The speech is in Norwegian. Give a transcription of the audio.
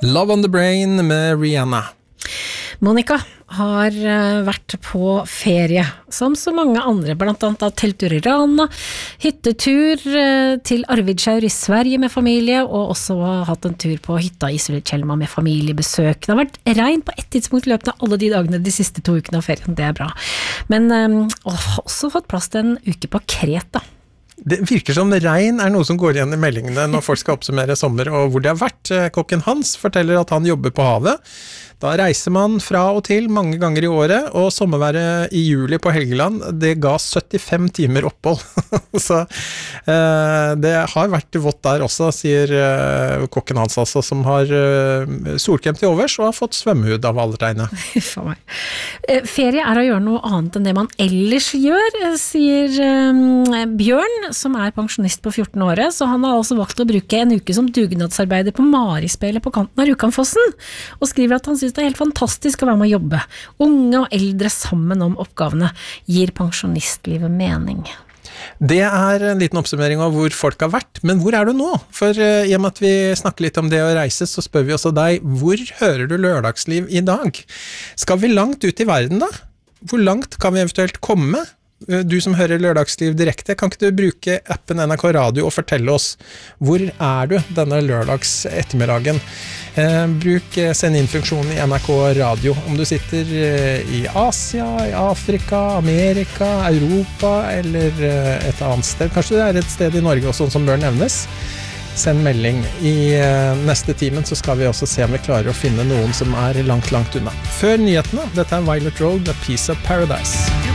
Love on the Brain med Rihanna. Monica har vært på ferie, som så mange andre, blant annet telttur i Rana, hyttetur til Arvidsjaur i Sverige med familie, og også hatt en tur på hytta i Sulitjelma med familiebesøk. Det har vært regn på et tidspunkt i løpet av alle de dagene de siste 2 ukene av ferien, det er bra. Men også fått plass til en uke på Kreta. Det virker som regn noe som går igjen i meldingene når folk skal oppsummere sommer og hvor det har vært. Kokken Hans forteller at han jobber på havet. Da reiser man fra og til mange ganger i året, og sommerværet i juli på Helgeland, det ga 75 timer opphold. Så det har vært vått der også, sier kokken Hans, altså, som har solkrem til overs og har fått svømmehud av alle tegnet. Ferie å gjøre noe annet enn det man ellers gjør, sier Bjørn, som pensjonist på 14 året, så han har altså valgt å bruke en uke som dugnadsarbeider på Marispeilet på kanten av Rjukanfossen, og skriver at han synes det helt fantastisk å være med å jobbe. Unge og eldre sammen om oppgavene gir pensjonistlivet mening. Det en liten oppsummering av hvor folk har vært, men hvor du nå? For i og med at vi snakker litt om det å reise, så spør vi også deg, hvor hører du lørdagsliv i dag? Skal vi langt ut i verden da? Hvor langt kan vi eventuelt komme? Du som hører lørdagsliv direkte, kan ikke du bruke appen NRK Radio og fortelle oss hvor du denne lørdags ettermiddagen? Send inn funksjonen i NRK Radio om du sitter i Asia, i Afrika, Amerika, Europa eller et annet sted. Kanskje det et sted i Norge også som bør nevnes. Send melding. I neste timen så skal vi også se om vi klarer å finne noen som langt, langt unna. Før nyhetene, dette Violet Road, A Piece of Paradise.